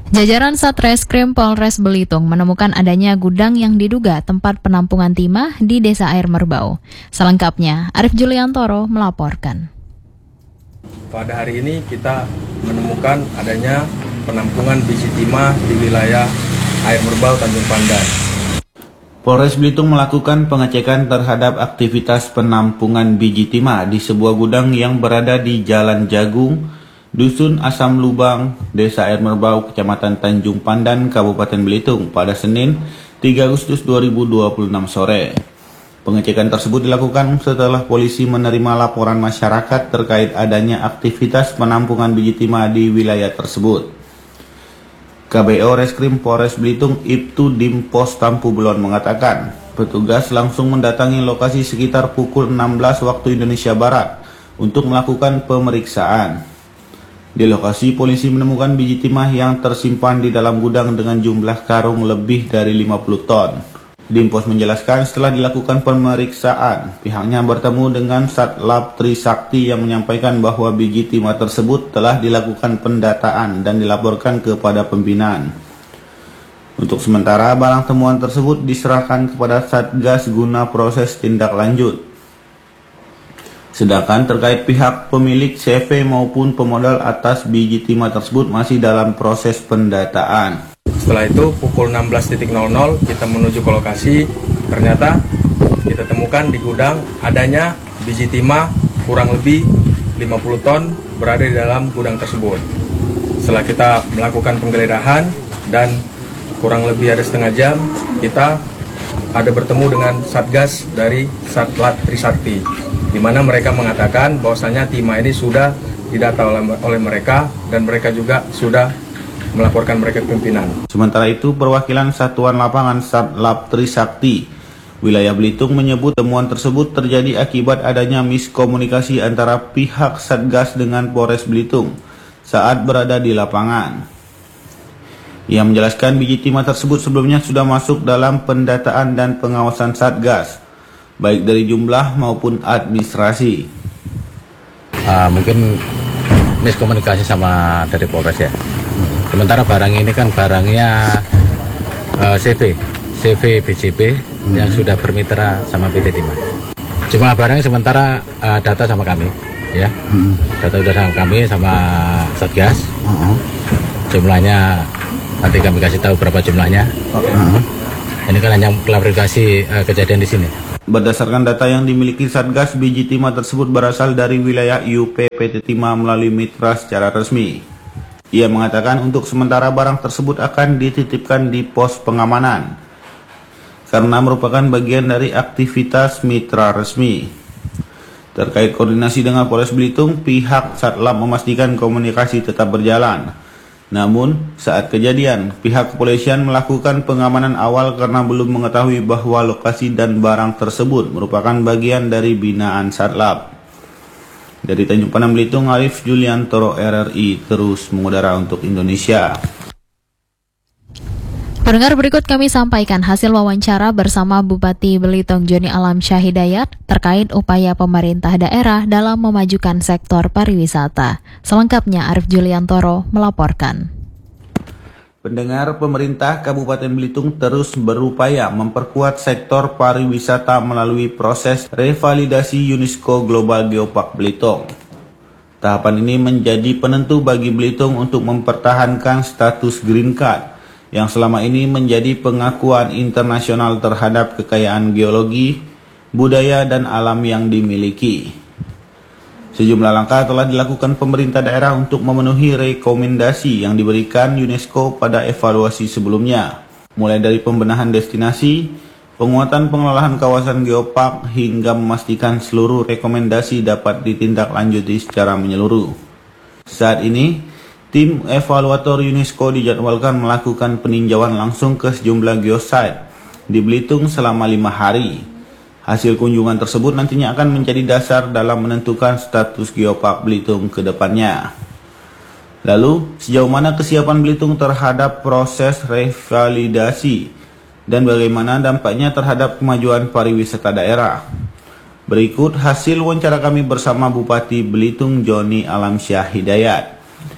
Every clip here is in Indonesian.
Jajaran Satreskrim Polres Belitung menemukan adanya gudang yang diduga tempat penampungan timah di Desa Air Merbau. Selengkapnya, Arif Juliantoro melaporkan. Pada hari ini kita menemukan adanya penampungan biji timah di wilayah Air Merbau, Tanjung Pandan. Polres Belitung melakukan pengecekan terhadap aktivitas penampungan biji timah di sebuah gudang yang berada di Jalan Jagung, Dusun Asam Lubang, Desa Air Merbau, Kecamatan Tanjung Pandan, Kabupaten Belitung pada Senin 3 Agustus 2026 sore. Pengecekan tersebut dilakukan setelah polisi menerima laporan masyarakat terkait adanya aktivitas penampungan biji timah di wilayah tersebut. KBO Reskrim Polres Belitung Ibtu Dimpos Tampu Belon mengatakan, petugas langsung mendatangi lokasi sekitar pukul 16 waktu Indonesia Barat untuk melakukan pemeriksaan. Di lokasi, polisi menemukan biji timah yang tersimpan di dalam gudang dengan jumlah karung lebih dari 50 ton. Dimpos menjelaskan setelah dilakukan pemeriksaan, pihaknya bertemu dengan Satlab Trisakti yang menyampaikan bahwa biji timah tersebut telah dilakukan pendataan dan dilaporkan kepada pembinaan. Untuk sementara, barang temuan tersebut diserahkan kepada Satgas guna proses tindak lanjut. Sedangkan terkait pihak pemilik CV maupun pemodal atas biji timah tersebut masih dalam proses pendataan. Setelah itu pukul 16.00 kita menuju ke lokasi, ternyata kita temukan di gudang adanya biji timah kurang lebih 50 ton berada di dalam gudang tersebut. Setelah kita melakukan penggeledahan dan kurang lebih ada setengah jam, kita ada bertemu dengan Satgas dari Satlab Trisakti, di mana mereka mengatakan bahwasanya timah ini sudah didata oleh mereka dan mereka juga sudah melaporkan mereka ke pimpinan. Sementara itu, perwakilan Satuan Lapangan Satlab Trisakti wilayah Belitung menyebut temuan tersebut terjadi akibat adanya miskomunikasi antara pihak Satgas dengan Polres Belitung saat berada di lapangan. Ia menjelaskan biji timah tersebut sebelumnya sudah masuk dalam pendataan dan pengawasan Satgas, baik dari jumlah maupun administrasi. Mungkin miskomunikasi sama dari Polres ya. Sementara barang ini kan barangnya CV BJP yang sudah bermitra sama PT Timah. Jumlah barangnya sementara data sama kami, ya. Data sudah sama kami sama Satgas. Jumlahnya nanti kami kasih tahu berapa jumlahnya. Ini kan hanya klarifikasi kejadian di sini. Berdasarkan data yang dimiliki Satgas, biji timah tersebut berasal dari wilayah IUP PT Timah melalui mitra secara resmi. Ia mengatakan untuk sementara barang tersebut akan dititipkan di pos pengamanan karena merupakan bagian dari aktivitas mitra resmi. Terkait koordinasi dengan Polres Belitung, pihak Satlab memastikan komunikasi tetap berjalan. Namun, saat kejadian, pihak kepolisian melakukan pengamanan awal karena belum mengetahui bahwa lokasi dan barang tersebut merupakan bagian dari binaan Satlab. Dari Tanjung Pandan Belitung, Arif Juliantoro RRI terus mengudara untuk Indonesia. Pendengar, berikut kami sampaikan hasil wawancara bersama Bupati Belitung Joni Alamsyah Hidayat terkait upaya pemerintah daerah dalam memajukan sektor pariwisata. Selengkapnya Arif Juliantoro melaporkan. Pendengar, pemerintah Kabupaten Belitung terus berupaya memperkuat sektor pariwisata melalui proses revalidasi UNESCO Global Geopark Belitung. Tahapan ini menjadi penentu bagi Belitung untuk mempertahankan status Green Card yang selama ini menjadi pengakuan internasional terhadap kekayaan geologi, budaya, dan alam yang dimiliki. Sejumlah langkah telah dilakukan pemerintah daerah untuk memenuhi rekomendasi yang diberikan UNESCO pada evaluasi sebelumnya, mulai dari pembenahan destinasi, penguatan pengelolaan kawasan geopark, hingga memastikan seluruh rekomendasi dapat ditindaklanjuti secara menyeluruh. Saat ini, tim evaluator UNESCO dijadwalkan melakukan peninjauan langsung ke sejumlah geosite di Belitung selama 5 hari. Hasil kunjungan tersebut nantinya akan menjadi dasar dalam menentukan status geopark Belitung ke depannya. Lalu, sejauh mana kesiapan Belitung terhadap proses revalidasi dan bagaimana dampaknya terhadap kemajuan pariwisata daerah? Berikut hasil wawancara kami bersama Bupati Belitung Joni Alamsyah Hidayat.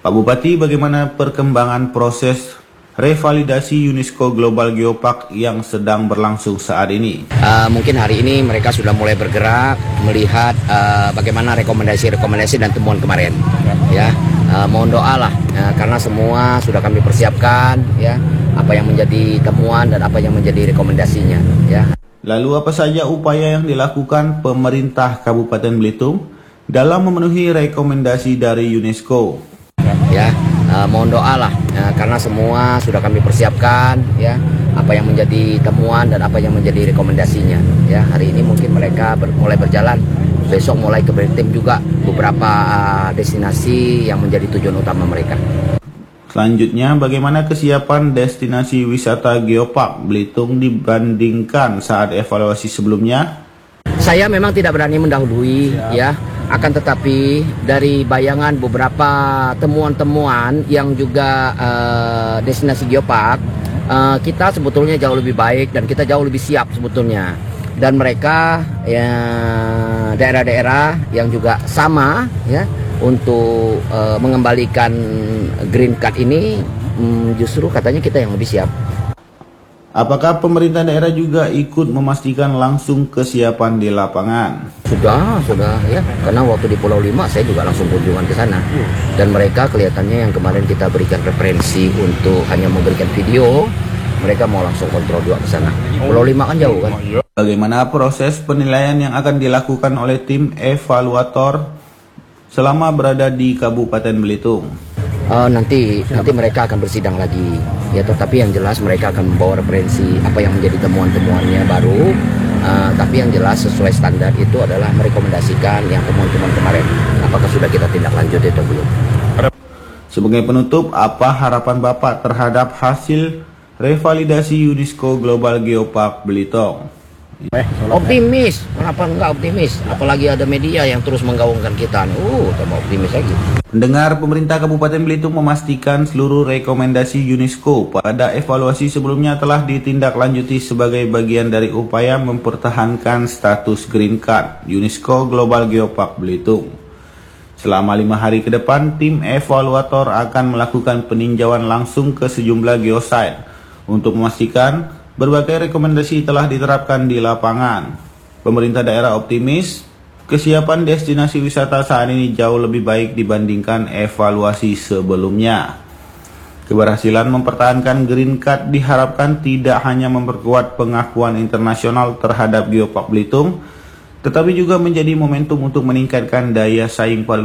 Pak Bupati, bagaimana perkembangan proses revalidasi UNESCO Global Geopark yang sedang berlangsung saat ini? Mungkin hari ini mereka sudah mulai bergerak melihat bagaimana rekomendasi dan temuan kemarin. Ya, mohon doa lah karena semua sudah kami persiapkan. Ya, apa yang menjadi temuan dan apa yang menjadi rekomendasinya. Ya. Lalu apa saja upaya yang dilakukan pemerintah Kabupaten Belitung dalam memenuhi rekomendasi dari UNESCO? Ya. Mohon doa lah karena semua sudah kami persiapkan, ya, apa yang menjadi temuan dan apa yang menjadi rekomendasinya. Ya, hari ini mungkin mereka mulai berjalan, besok mulai ke Belitung juga beberapa destinasi yang menjadi tujuan utama mereka. Selanjutnya, bagaimana kesiapan destinasi wisata Geopark Belitung dibandingkan saat evaluasi sebelumnya? Saya memang tidak berani mendahului, ya. Akan tetapi dari bayangan beberapa temuan-temuan yang juga destinasi Geopark, kita sebetulnya jauh lebih baik dan kita jauh lebih siap sebetulnya. Dan mereka ya, daerah-daerah yang juga sama, ya, untuk mengembalikan green card ini, justru katanya kita yang lebih siap. Apakah pemerintah daerah juga ikut memastikan langsung kesiapan di lapangan? Sudah ya, karena waktu di Pulau 5 saya juga langsung kunjungan ke sana. Dan mereka kelihatannya yang kemarin kita berikan referensi untuk hanya memberikan video, mereka mau langsung kontrol juga ke sana. Pulau 5 kan jauh kan. Bagaimana proses penilaian yang akan dilakukan oleh tim evaluator selama berada di Kabupaten Belitung? Nanti mereka akan bersidang lagi, ya. Tetapi yang jelas mereka akan membawa referensi apa yang menjadi temuan-temuannya baru. Tapi yang jelas sesuai standar itu adalah merekomendasikan yang temuan-temuan kemarin. Apakah sudah kita tindak lanjut atau belum? Sebagai penutup, apa harapan Bapak terhadap hasil revalidasi UNESCO Global Geopark Belitung? Optimis, kenapa enggak optimis? Apalagi ada media yang terus menggaungkan kita, tambah optimis lagi. Pendengar, pemerintah Kabupaten Belitung memastikan seluruh rekomendasi UNESCO pada evaluasi sebelumnya telah ditindaklanjuti sebagai bagian dari upaya mempertahankan status Green Card UNESCO Global Geopark Belitung. Selama 5 hari ke depan, tim evaluator akan melakukan peninjauan langsung ke sejumlah geosite untuk memastikan berbagai rekomendasi telah diterapkan di lapangan. Pemerintah daerah optimis kesiapan destinasi wisata saat ini jauh lebih baik dibandingkan evaluasi sebelumnya. Keberhasilan mempertahankan Green Card diharapkan tidak hanya memperkuat pengakuan internasional terhadap Geopark Belitung, tetapi juga menjadi momentum untuk meningkatkan daya saing pariwisata